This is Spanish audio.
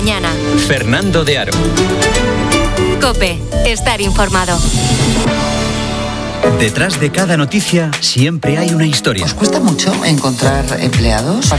mañana. Fernando de Aro. COPE. Estar informado. Detrás de cada noticia siempre hay una historia. ¿Os cuesta mucho encontrar empleados?